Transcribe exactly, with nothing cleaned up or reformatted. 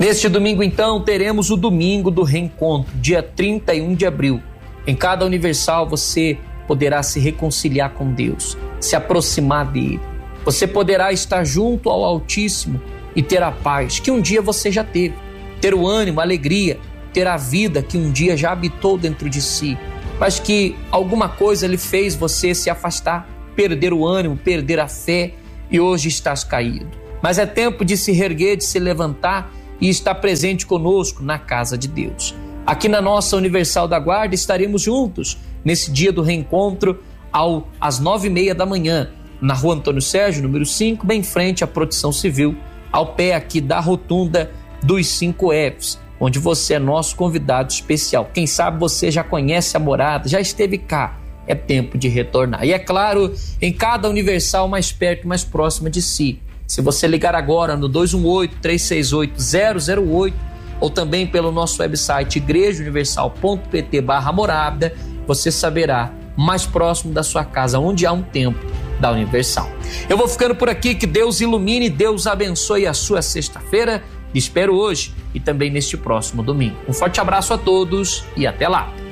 Neste domingo, então, teremos o domingo do reencontro, dia trinta e um de abril. Em cada Universal você poderá se reconciliar com Deus, se aproximar dele. Você poderá estar junto ao Altíssimo e ter a paz que um dia você já teve, ter o ânimo, a alegria, ter a vida que um dia já habitou dentro de si, mas que alguma coisa lhe fez você se afastar, perder o ânimo, perder a fé e hoje estás caído. Mas é tempo de se reerguer, de se levantar e estar presente conosco na casa de Deus. Aqui na nossa Universal da Guarda estaremos juntos nesse dia do reencontro ao, às nove e meia da manhã, na Rua Antônio Sérgio, número cinco, bem em frente à Proteção Civil, ao pé aqui da rotunda dos cinco Fs, onde você é nosso convidado especial. Quem sabe você já conhece a morada, já esteve cá, é tempo de retornar. E é claro, em cada Universal mais perto, mais próxima de si. Se você ligar agora no dois um oito, três seis oito, zero zero oito ou também pelo nosso website igreja universal ponto pt barra morada, você saberá mais próximo da sua casa, onde há um templo da Universal. Eu vou ficando por aqui, que Deus ilumine, Deus abençoe a sua sexta-feira. Espero hoje e também neste próximo domingo. Um forte abraço a todos e até lá.